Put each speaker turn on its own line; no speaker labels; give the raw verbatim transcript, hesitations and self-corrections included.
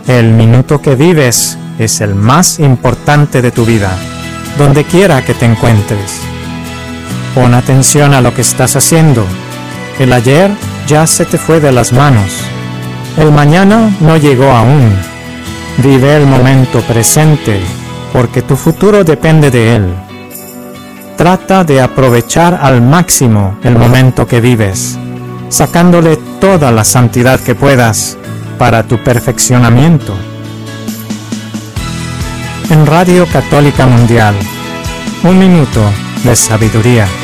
El minuto que vives es el más importante de tu vida, donde quiera que te encuentres. Pon atención a lo que estás haciendo. El ayer ya se te fue de las manos. El mañana no llegó aún. Vive el momento presente, porque tu futuro depende de él. Trata de aprovechar al máximo el momento que vives, sacándole toda la santidad que puedas para tu perfeccionamiento. En Radio Católica Mundial, un minuto de sabiduría.